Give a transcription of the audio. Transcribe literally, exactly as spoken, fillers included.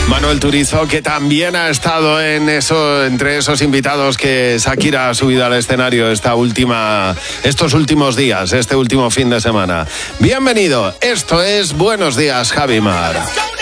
Manuel Turizo, que también ha estado en eso, entre esos invitados que Shakira ha subido al escenario esta última, estos últimos días, este último fin de semana. Bienvenido, esto es Buenos Días, Javi Mar.